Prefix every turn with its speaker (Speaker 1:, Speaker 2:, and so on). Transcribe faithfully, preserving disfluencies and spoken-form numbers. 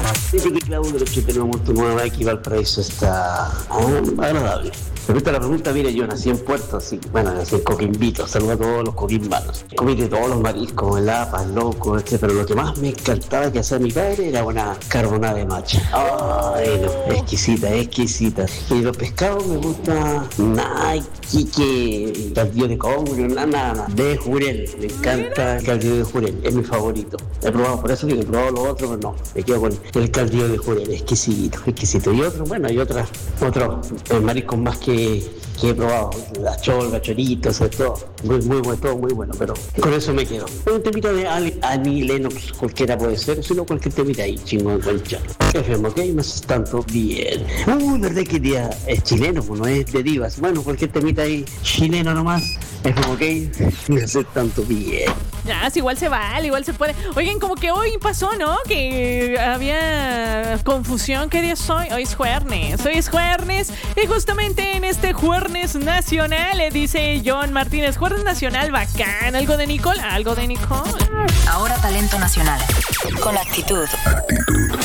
Speaker 1: Dice que cada uno de los que tenemos tu nueva aquí Valparaíso está ah, agradable. Respecto a la pregunta, mire, yo nací en Puerto, así que, bueno, nací en Coquimbito, saludo a todos los coquimbanos. Comí de todos los mariscos, lapas, locos, etcétera, pero lo que más me encantaba que hacía mi padre era una carbonada de macha. Ay, no, exquisita, exquisita. Y los pescados me gusta, nada, quique, caldillo de congrio, nada, nada, de jurel, me encanta el caldillo de jurel, es mi favorito. He probado, por eso que he probado los otros, pero no, me quedo con el caldillo de jurel, exquisito, exquisito. Y otro, bueno, hay otras, otros eh, mariscos más que que he probado, la cholga, choritos, sobre todo, muy, muy bueno, todo muy bueno, pero con eso me quedo. Un temita de Ali, Annie Lennox, cualquiera puede ser, sino cualquier temita ahí, chingón, concha. F M, ¿ok? No es tanto bien. Uy, verdad que día es chileno, pues no es de divas. Bueno, cualquier temita ahí, chileno nomás, F M, ¿ok? No es tanto bien.
Speaker 2: Ya, si igual se vale, igual se puede. Oigan, como que hoy pasó, ¿no? Que había confusión. ¿Qué día es hoy? Hoy es jueves. Hoy es jueves. Y justamente en este jueves nacional, le dice John Martínez, jueves nacional bacán. ¿Algo de Nicole? ¿Algo de Nicole?
Speaker 3: Ahora talento nacional. Con actitud. Actitud.